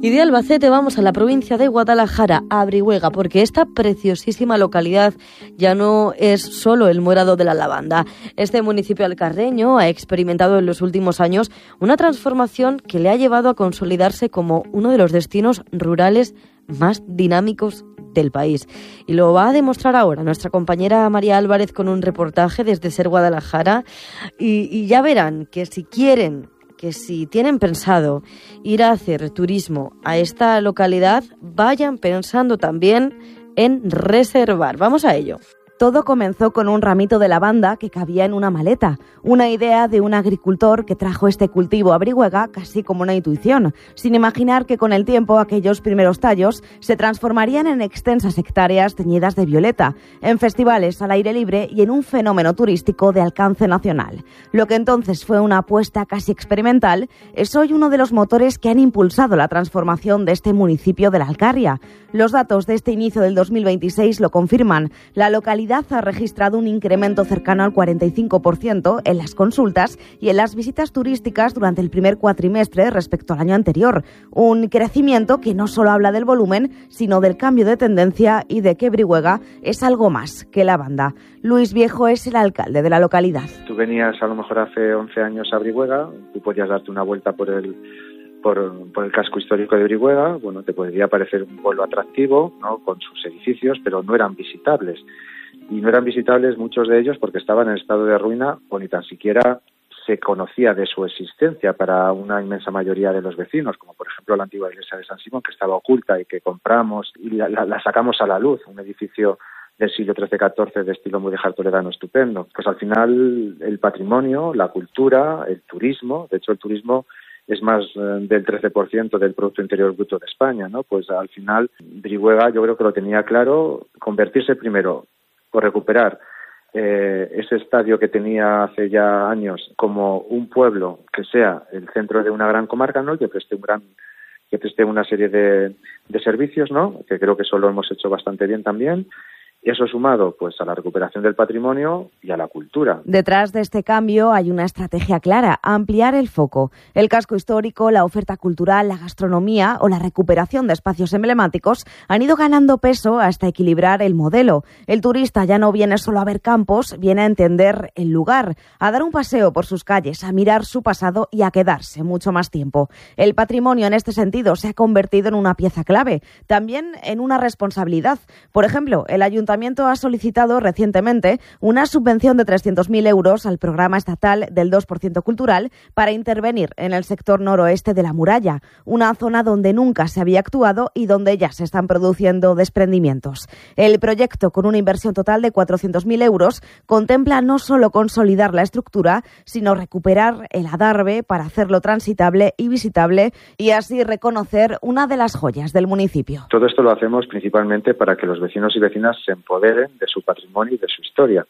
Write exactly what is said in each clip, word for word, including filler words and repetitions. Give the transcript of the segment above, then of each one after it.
Y de Albacete vamos a la provincia de Guadalajara, a Brihuega, porque esta preciosísima localidad ya no es solo el morado de la lavanda. Este municipio alcarreño ha experimentado en los últimos años una transformación que le ha llevado a consolidarse como uno de los destinos rurales más dinámicos del país. Y lo va a demostrar ahora nuestra compañera María Álvarez con un reportaje desde Ser Guadalajara. Y, y ya verán que si quieren... que si tienen pensado ir a hacer turismo a esta localidad, vayan pensando también en reservar. Vamos a ello. Todo comenzó con un ramito de lavanda que cabía en una maleta, una idea de un agricultor que trajo este cultivo a Brihuega casi como una intuición, sin imaginar que con el tiempo aquellos primeros tallos se transformarían en extensas hectáreas teñidas de violeta, en festivales al aire libre y en un fenómeno turístico de alcance nacional. Lo que entonces fue una apuesta casi experimental es hoy uno de los motores que han impulsado la transformación de este municipio de la Alcarria. Los datos de este inicio del dos mil veintiséis lo confirman. La localidad ha registrado un incremento cercano al cuarenta y cinco por ciento en las consultas y en las visitas turísticas durante el primer cuatrimestre respecto al año anterior. Un crecimiento que no solo habla del volumen, sino del cambio de tendencia y de que Brihuega es algo más que lavanda. Luis Viejo es el alcalde de la localidad. Tú venías a lo mejor hace once años a Brihuega, tú podías darte una vuelta por el Por, por el casco histórico de Brihuega. Bueno, te podría parecer un pueblo atractivo, ¿no?, con sus edificios, pero no eran visitables. Y no eran visitables muchos de ellos porque estaban en estado de ruina o ni tan siquiera se conocía de su existencia para una inmensa mayoría de los vecinos, como por ejemplo la antigua iglesia de San Simón, que estaba oculta y que compramos y la, la, la sacamos a la luz, un edificio del siglo trece catorce de estilo mudéjar toledano estupendo. Pues al final el patrimonio, la cultura, el turismo, de hecho el turismo es más eh, del trece por ciento del Producto Interior Bruto de España, ¿no? Pues al final Brihuega yo creo que lo tenía claro, convertirse primero o recuperar eh, ese estadio que tenía hace ya años como un pueblo que sea el centro de una gran comarca, ¿no?, que preste un gran que preste una serie de, de servicios, ¿no?, que creo que eso lo hemos hecho bastante bien también. Y eso sumado pues a la recuperación del patrimonio y a la cultura. Detrás de este cambio hay una estrategia clara: ampliar el foco. El casco histórico, la oferta cultural, la gastronomía o la recuperación de espacios emblemáticos han ido ganando peso hasta equilibrar el modelo. El turista ya no viene solo a ver campos, viene a entender el lugar, a dar un paseo por sus calles, a mirar su pasado y a quedarse mucho más tiempo. El patrimonio en este sentido se ha convertido en una pieza clave, también en una responsabilidad. Por ejemplo, el ayuntamiento El Ayuntamiento ha solicitado recientemente una subvención de trescientos mil euros al programa estatal del dos por ciento cultural para intervenir en el sector noroeste de la muralla, una zona donde nunca se había actuado y donde ya se están produciendo desprendimientos. El proyecto, con una inversión total de cuatrocientos mil euros, contempla no solo consolidar la estructura, sino recuperar el adarve para hacerlo transitable y visitable y así reconocer una de las joyas del municipio. Todo esto lo hacemos principalmente para que los vecinos y vecinas se empoderen de su patrimonio y de su historia.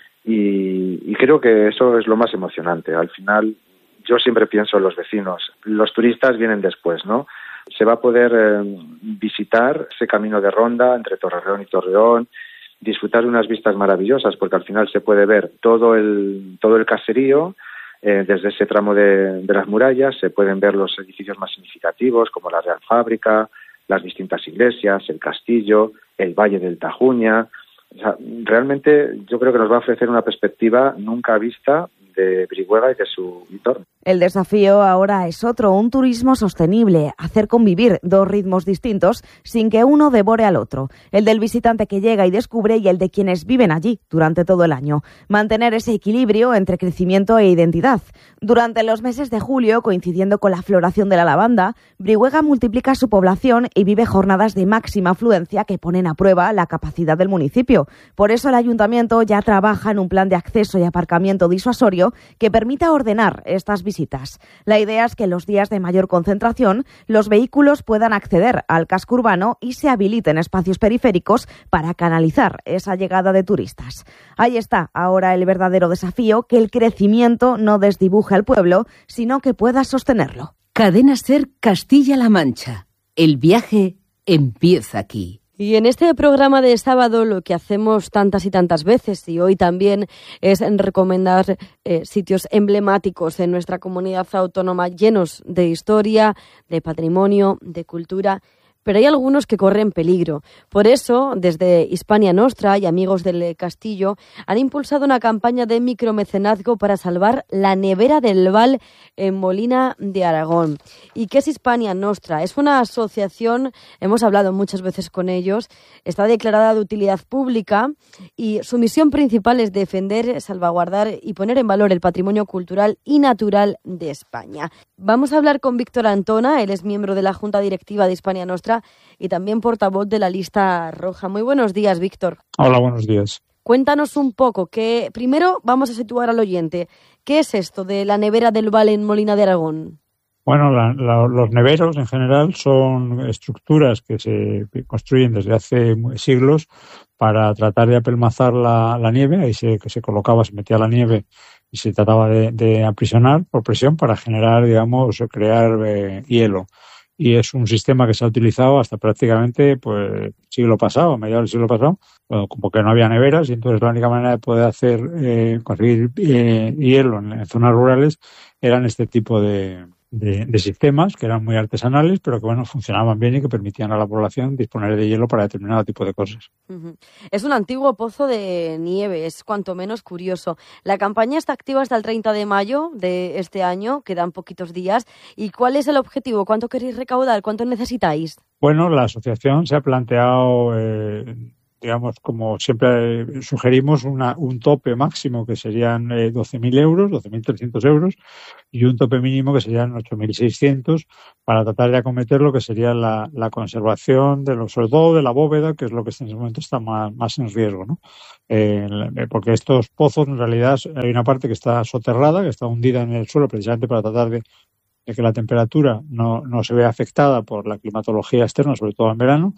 Y, y creo que eso es lo más emocionante. Al final, yo siempre pienso en los vecinos. Los turistas vienen después, ¿no? Se va a poder eh, visitar ese camino de ronda entre Torreón y Torreón, disfrutar de unas vistas maravillosas, porque al final se puede ver todo el, todo el caserío, eh, desde ese tramo de, de las murallas, se pueden ver los edificios más significativos, como la Real Fábrica, las distintas iglesias, el castillo, el Valle del Tajuña. O sea, realmente yo creo que nos va a ofrecer una perspectiva nunca vista de Brihuega y de su entorno. El desafío ahora es otro, un turismo sostenible, hacer convivir dos ritmos distintos sin que uno devore al otro, el del visitante que llega y descubre y el de quienes viven allí durante todo el año. Mantener ese equilibrio entre crecimiento e identidad. Durante los meses de julio, coincidiendo con la floración de la lavanda, Brihuega multiplica su población y vive jornadas de máxima afluencia que ponen a prueba la capacidad del municipio. Por eso el ayuntamiento ya trabaja en un plan de acceso y aparcamiento disuasorio que permita ordenar estas visitas. La idea es que en los días de mayor concentración los vehículos puedan acceder al casco urbano y se habiliten espacios periféricos para canalizar esa llegada de turistas. Ahí está ahora el verdadero desafío, que el crecimiento no desdibuje al pueblo, sino que pueda sostenerlo. Cadena Ser Castilla-La Mancha. El viaje empieza aquí. Y en este programa de sábado lo que hacemos tantas y tantas veces, y hoy también, es recomendar eh, sitios emblemáticos en nuestra comunidad autónoma llenos de historia, de patrimonio, de cultura. Pero hay algunos que corren peligro. Por eso, desde Hispania Nostra y Amigos del Castillo han impulsado una campaña de micromecenazgo para salvar la nevera del Val en Molina de Aragón. ¿Y qué es Hispania Nostra? Es una asociación, hemos hablado muchas veces con ellos, está declarada de utilidad pública y su misión principal es defender, salvaguardar y poner en valor el patrimonio cultural y natural de España. Vamos a hablar con Víctor Antona, él es miembro de la Junta Directiva de Hispania Nostra y también portavoz de la lista roja. Muy buenos días, Víctor. Hola, buenos días. Cuéntanos un poco, que primero vamos a situar al oyente. ¿Qué es esto de la nevera del Val en Molina de Aragón? Bueno, la, la, los neveros en general son estructuras que se construyen desde hace siglos para tratar de apelmazar la, la nieve. Ahí se, que se colocaba, se metía la nieve y se trataba de, de aprisionar por presión para generar, digamos, crear eh, hielo. Y es un sistema que se ha utilizado hasta prácticamente pues el siglo pasado, a mediados del siglo pasado, bueno, como que no había neveras y entonces la única manera de poder hacer eh, conseguir eh, hielo en, en zonas rurales eran este tipo de, de, de sistemas que eran muy artesanales, pero que bueno funcionaban bien y que permitían a la población disponer de hielo para determinado tipo de cosas. Uh-huh. Es un antiguo pozo de nieve, es cuanto menos curioso. La campaña está activa hasta el treinta de mayo de este año, quedan poquitos días. ¿Y cuál es el objetivo? ¿Cuánto queréis recaudar? ¿Cuánto necesitáis? Bueno, la asociación se ha planteado, eh, digamos, como siempre sugerimos, una, un tope máximo que serían eh, doce mil euros, doce mil trescientos euros, y un tope mínimo que serían ocho mil seiscientos para tratar de acometer lo que sería la, la conservación, de lo, sobre todo de la bóveda, que es lo que en ese momento está más, más en riesgo, ¿no? Eh, porque estos pozos, en realidad, hay una parte que está soterrada, que está hundida en el suelo precisamente para tratar de de que la temperatura no, no se vea afectada por la climatología externa, sobre todo en verano,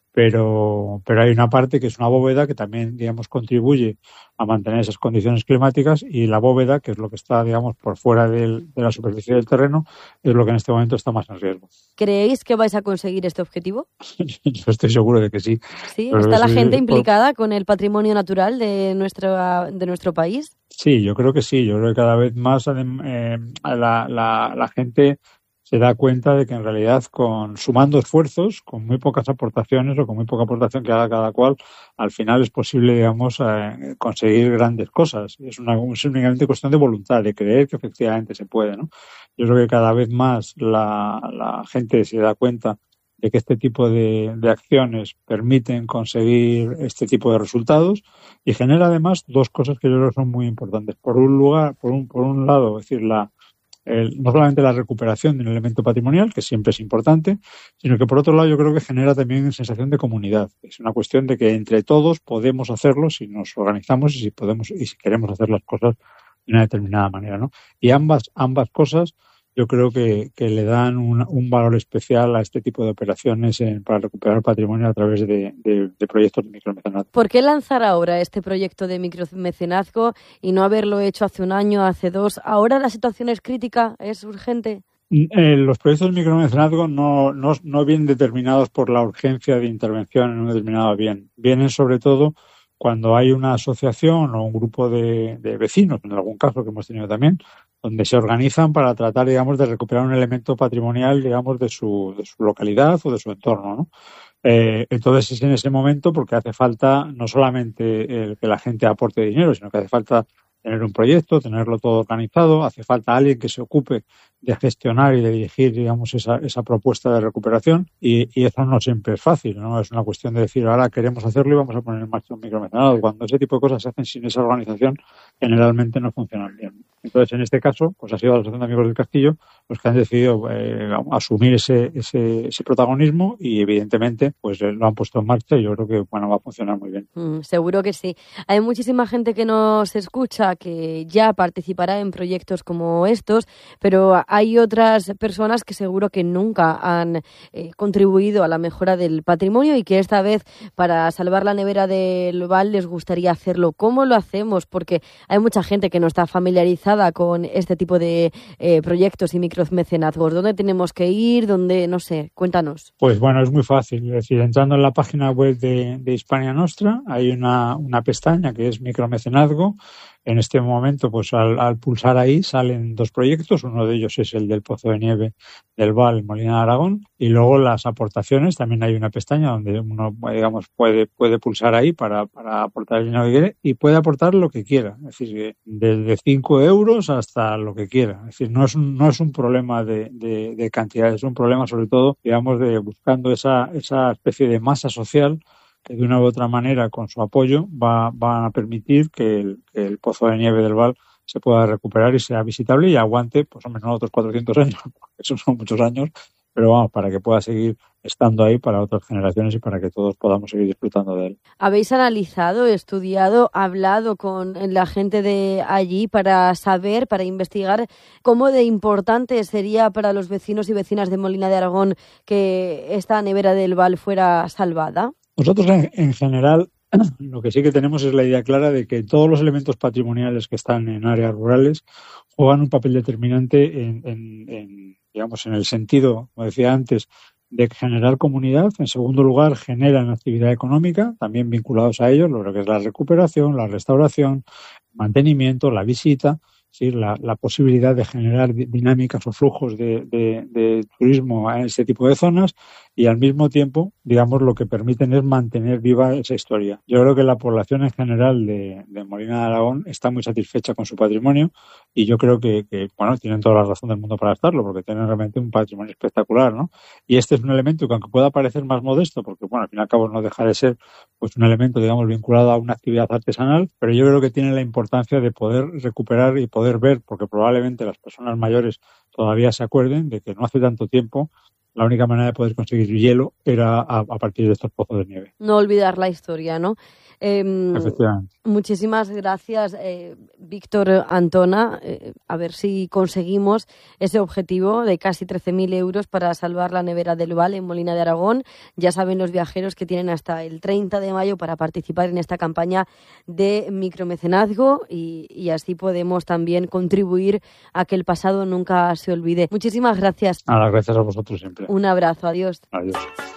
pero, pero hay una parte que es una bóveda que también, digamos, contribuye a mantener esas condiciones climáticas y la bóveda, que es lo que está, digamos, por fuera del, de la superficie del terreno, es lo que en este momento está más en riesgo. ¿Creéis que vais a conseguir este objetivo? Yo estoy seguro de que sí. ¿Sí? ¿Está la gente implicada con el patrimonio natural de nuestro, de nuestro país? Sí, yo creo que sí. Yo creo que cada vez más eh, la, la, la gente se da cuenta de que en realidad con sumando esfuerzos, con muy pocas aportaciones o con muy poca aportación que haga cada cual, al final es posible, digamos, eh, conseguir grandes cosas. Es una es únicamente cuestión de voluntad, de creer que efectivamente se puede, ¿no? Yo creo que cada vez más la, la gente se da cuenta de que este tipo de, de acciones permiten conseguir este tipo de resultados y genera además dos cosas que yo creo que son muy importantes. Por un lugar, por un, por un lado, es decir, la El, no solamente la recuperación de un elemento patrimonial, que siempre es importante, sino que por otro lado yo creo que genera también sensación de comunidad. Es una cuestión de que entre todos podemos hacerlo si nos organizamos y si podemos y si queremos hacer las cosas de una determinada manera, ¿no? Y ambas ambas cosas yo creo que, que le dan un, un valor especial a este tipo de operaciones en, para recuperar patrimonio a través de, de, de proyectos de micromecenazgo. ¿Por qué lanzar ahora este proyecto de micromecenazgo y no haberlo hecho hace un año, hace dos? ¿Ahora la situación es crítica? ¿Es urgente? Eh, los proyectos de micromecenazgo no, no, no vienen determinados por la urgencia de intervención en un determinado bien. Vienen sobre todo cuando hay una asociación o un grupo de, de vecinos, en algún caso que hemos tenido también, donde se organizan para tratar, digamos, de recuperar un elemento patrimonial, digamos, de su, de su localidad o de su entorno, ¿no? Eh, entonces es en ese momento porque hace falta no solamente el que la gente aporte dinero, sino que hace falta tener un proyecto, tenerlo todo organizado, hace falta alguien que se ocupe de gestionar y de dirigir, digamos, esa, esa propuesta de recuperación y, y eso no siempre es fácil, ¿no? Es una cuestión de decir, ahora queremos hacerlo y vamos a poner en marcha un micromecenazgo. Cuando ese tipo de cosas se hacen sin esa organización, generalmente no funcionan bien. Entonces, en este caso, pues ha sido la Asociación de Amigos del Castillo los que han decidido eh, asumir ese, ese, ese protagonismo y, evidentemente, pues eh, lo han puesto en marcha y yo creo que, bueno, va a funcionar muy bien. Mm, seguro que sí. Hay muchísima gente que nos escucha persona que ya participará en proyectos como estos, pero hay otras personas que seguro que nunca han eh, contribuido a la mejora del patrimonio y que esta vez, para salvar la nevera del Val, les gustaría hacerlo. ¿Cómo lo hacemos? Porque hay mucha gente que no está familiarizada con este tipo de eh, proyectos y micromecenazgos. ¿Dónde tenemos que ir? ¿Dónde? No sé, cuéntanos. Pues bueno, es muy fácil. Es decir, entrando en la página web de, de Hispania Nostra hay una, una pestaña que es micromecenazgo. En este momento, pues al, al pulsar ahí salen dos proyectos. Uno de ellos es el del Pozo de Nieve del Val, Molina de Aragón. Y luego las aportaciones. También hay una pestaña donde uno, digamos, puede, puede pulsar ahí para, para aportar el dinero que quiere y puede aportar lo que quiera. Es decir, desde cinco euros hasta lo que quiera. Es decir, no es un, no es un problema de, de, de cantidad, es un problema sobre todo, digamos, de buscando esa, esa especie de masa social que de una u otra manera, con su apoyo, va, va a permitir que el, que el Pozo de Nieve del Val se pueda recuperar y sea visitable y aguante, pues hombre, no otros cuatrocientos años, porque esos son muchos años, pero vamos, para que pueda seguir estando ahí para otras generaciones y para que todos podamos seguir disfrutando de él. ¿Habéis analizado, estudiado, hablado con la gente de allí para saber, para investigar cómo de importante sería para los vecinos y vecinas de Molina de Aragón que esta nevera del Val fuera salvada? Nosotros, en, en general, lo que sí que tenemos es la idea clara de que todos los elementos patrimoniales que están en áreas rurales juegan un papel determinante en, en, en digamos, en el sentido, como decía antes, de generar comunidad. En segundo lugar, generan actividad económica, también vinculados a ellos, lo que es la recuperación, la restauración, mantenimiento, la visita. Sí, la, la posibilidad de generar dinámicas o flujos de, de, de turismo en este tipo de zonas y al mismo tiempo, digamos, lo que permiten es mantener viva esa historia. Yo creo que la población en general de, de Molina de Aragón está muy satisfecha con su patrimonio y yo creo que, que, bueno, tienen toda la razón del mundo para estarlo porque tienen realmente un patrimonio espectacular, ¿no? Y este es un elemento que, aunque pueda parecer más modesto, porque, bueno, al fin y al cabo no deja de ser pues un elemento, digamos, vinculado a una actividad artesanal, pero yo creo que tiene la importancia de poder recuperar y poder ver, porque probablemente las personas mayores todavía se acuerden de que no hace tanto tiempo la única manera de poder conseguir hielo era a, a partir de estos pozos de nieve. No olvidar la historia, ¿no? Eh, Efectivamente. Muchísimas gracias, eh, Víctor Antona. Eh, a ver si conseguimos ese objetivo de casi trece mil euros para salvar la nevera del Val en Molina de Aragón. Ya saben los viajeros que tienen hasta el treinta de mayo para participar en esta campaña de micromecenazgo y, y así podemos también contribuir a que el pasado nunca se olvide. Muchísimas gracias. Nada, gracias a vosotros siempre. Un abrazo, adiós. Adiós.